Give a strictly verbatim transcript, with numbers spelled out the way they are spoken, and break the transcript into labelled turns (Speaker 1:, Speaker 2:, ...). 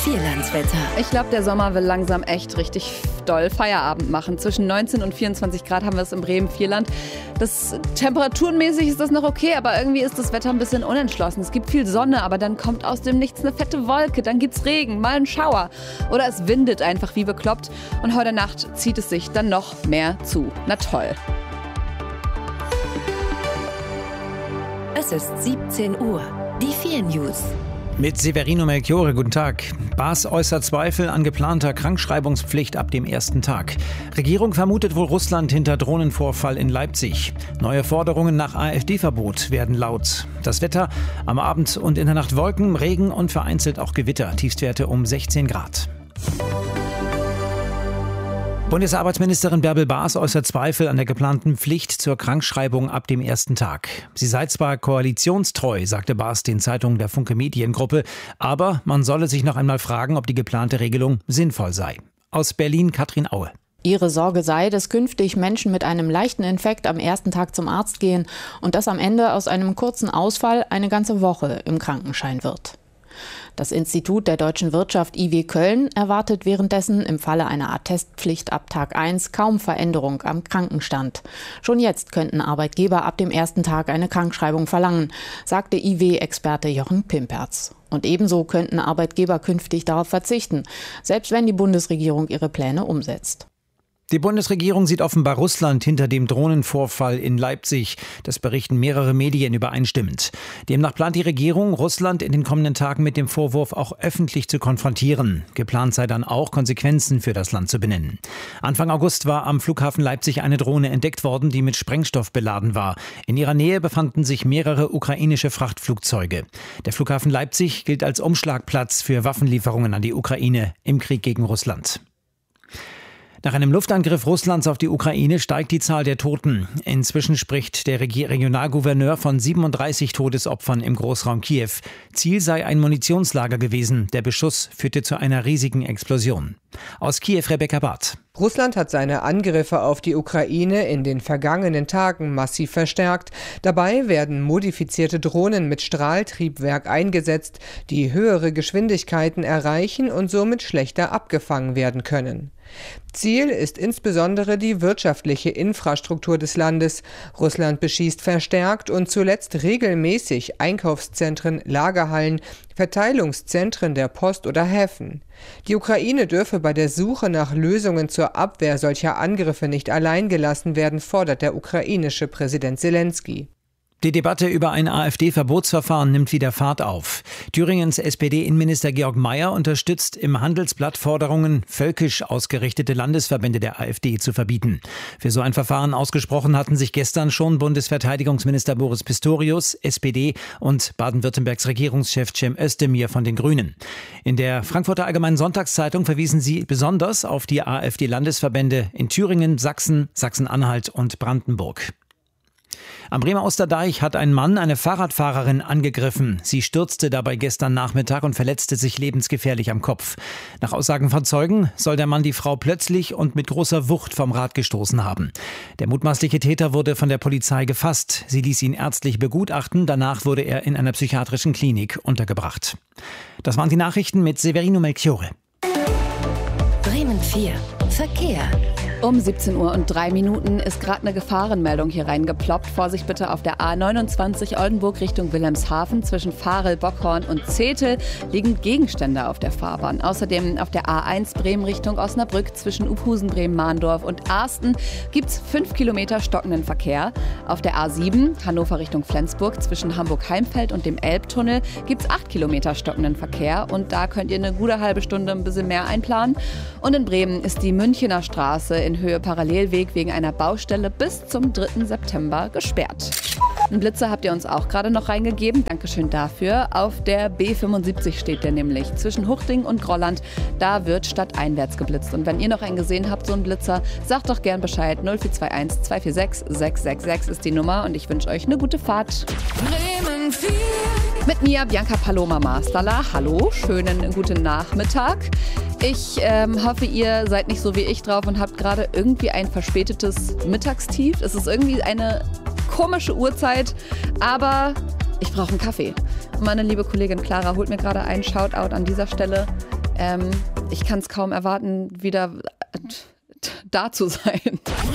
Speaker 1: Vierlandswetter.
Speaker 2: Ich glaube, der Sommer will langsam echt richtig doll Feierabend machen. Zwischen neunzehn und vierundzwanzig Grad haben wir es im Bremen-Vierland. Das, temperaturenmäßig ist das noch okay, aber irgendwie ist das Wetter ein bisschen unentschlossen. Es gibt viel Sonne, aber dann kommt aus dem Nichts eine fette Wolke. Dann gibt's Regen, mal einen Schauer. Oder es windet einfach wie bekloppt. Und heute Nacht zieht es sich dann noch mehr zu. Na toll.
Speaker 1: Es ist siebzehn Uhr. Die vier News.
Speaker 3: Mit Severino Melchiorre, guten Tag. Baas äußert Zweifel an geplanter Krankschreibungspflicht ab dem ersten Tag. Regierung vermutet wohl Russland hinter Drohnenvorfall in Leipzig. Neue Forderungen nach AfD-Verbot werden laut. Das Wetter: am Abend und in der Nacht Wolken, Regen und vereinzelt auch Gewitter. Tiefstwerte um sechzehn Grad. Bundesarbeitsministerin Bärbel Baas äußert Zweifel an der geplanten Pflicht zur Krankschreibung ab dem ersten Tag. Sie sei zwar koalitionstreu, sagte Baas den Zeitungen der Funke Mediengruppe, aber man solle sich noch einmal fragen, ob die geplante Regelung sinnvoll sei. Aus Berlin Katrin Aue.
Speaker 4: Ihre Sorge sei, dass künftig Menschen mit einem leichten Infekt am ersten Tag zum Arzt gehen und dass am Ende aus einem kurzen Ausfall eine ganze Woche im Krankenschein wird. Das Institut der deutschen Wirtschaft I W Köln erwartet währenddessen im Falle einer Attestpflicht ab Tag eins kaum Veränderung am Krankenstand. Schon jetzt könnten Arbeitgeber ab dem ersten Tag eine Krankschreibung verlangen, sagte I W-Experte Jochen Pimperz. Und ebenso könnten Arbeitgeber künftig darauf verzichten, selbst wenn die Bundesregierung ihre Pläne umsetzt.
Speaker 3: Die Bundesregierung sieht offenbar Russland hinter dem Drohnenvorfall in Leipzig. Das berichten mehrere Medien übereinstimmend. Demnach plant die Regierung, Russland in den kommenden Tagen mit dem Vorwurf auch öffentlich zu konfrontieren. Geplant sei dann auch, Konsequenzen für das Land zu benennen. Anfang August war am Flughafen Leipzig eine Drohne entdeckt worden, die mit Sprengstoff beladen war. In ihrer Nähe befanden sich mehrere ukrainische Frachtflugzeuge. Der Flughafen Leipzig gilt als Umschlagplatz für Waffenlieferungen an die Ukraine im Krieg gegen Russland. Nach einem Luftangriff Russlands auf die Ukraine steigt die Zahl der Toten. Inzwischen spricht der Regionalgouverneur von siebenunddreißig Todesopfern im Großraum Kiew. Ziel sei ein Munitionslager gewesen. Der Beschuss führte zu einer riesigen Explosion. Aus Kiew Rebecca Barth.
Speaker 5: Russland hat seine Angriffe auf die Ukraine in den vergangenen Tagen massiv verstärkt. Dabei werden modifizierte Drohnen mit Strahltriebwerk eingesetzt, die höhere Geschwindigkeiten erreichen und somit schlechter abgefangen werden können. Ziel ist insbesondere die wirtschaftliche Infrastruktur des Landes. Russland beschießt verstärkt und zuletzt regelmäßig Einkaufszentren, Lagerhallen, Verteilungszentren der Post oder Häfen. Die Ukraine dürfe bei der Suche nach Lösungen zur Abwehr solcher Angriffe nicht allein gelassen werden, fordert der ukrainische Präsident Selenskyj.
Speaker 3: Die Debatte über ein AfD-Verbotsverfahren nimmt wieder Fahrt auf. Thüringens S P D-Innenminister Georg Mayer unterstützt im Handelsblatt Forderungen, völkisch ausgerichtete Landesverbände der AfD zu verbieten. Für so ein Verfahren ausgesprochen hatten sich gestern schon Bundesverteidigungsminister Boris Pistorius, S P D, und Baden-Württembergs Regierungschef Cem Özdemir von den Grünen. In der Frankfurter Allgemeinen Sonntagszeitung verwiesen sie besonders auf die AfD-Landesverbände in Thüringen, Sachsen, Sachsen-Anhalt und Brandenburg. Am Bremer Osterdeich hat ein Mann eine Fahrradfahrerin angegriffen. Sie stürzte dabei gestern Nachmittag und verletzte sich lebensgefährlich am Kopf. Nach Aussagen von Zeugen soll der Mann die Frau plötzlich und mit großer Wucht vom Rad gestoßen haben. Der mutmaßliche Täter wurde von der Polizei gefasst. Sie ließ ihn ärztlich begutachten. Danach wurde er in einer psychiatrischen Klinik untergebracht. Das waren die Nachrichten mit Severino Melchiorre.
Speaker 1: Bremen vier. Verkehr.
Speaker 2: Um siebzehn Uhr und drei Minuten ist gerade eine Gefahrenmeldung hier reingeploppt. Vorsicht bitte auf der A neunundzwanzig Oldenburg Richtung Wilhelmshaven. Zwischen Varel, Bockhorn und Zetel liegen Gegenstände auf der Fahrbahn. Außerdem auf der A eins Bremen Richtung Osnabrück zwischen Uphusen, Bremen, Mahndorf und Arsten gibt es fünf Kilometer stockenden Verkehr. Auf der A sieben Hannover Richtung Flensburg zwischen Hamburg-Heimfeld und dem Elbtunnel gibt es acht Kilometer stockenden Verkehr. Und da könnt ihr eine gute halbe Stunde ein bisschen mehr einplanen. Und in Bremen ist die Münchener Straße in Höhe Parallelweg wegen einer Baustelle bis zum dritten September gesperrt. Einen Blitzer habt ihr uns auch gerade noch reingegeben. Dankeschön dafür. Auf der B fünfundsiebzig steht der nämlich. Zwischen Huchting und Grolland, da wird stadteinwärts geblitzt. Und wenn ihr noch einen gesehen habt, so einen Blitzer, sagt doch gern Bescheid. null vier zwei eins zwei vier sechs sechs sechs sechs ist die Nummer und ich wünsche euch eine gute Fahrt.
Speaker 1: Bremen vier.
Speaker 2: Mit mir Bianca Paloma Masterla. Hallo, schönen guten Nachmittag. Ich ähm, hoffe, ihr seid nicht so wie ich drauf und habt gerade irgendwie ein verspätetes Mittagstief. Es ist irgendwie eine komische Uhrzeit, aber ich brauche einen Kaffee. Und meine liebe Kollegin Clara holt mir gerade einen Shoutout an dieser Stelle. Ähm, ich kann es kaum erwarten, wieder da zu sein.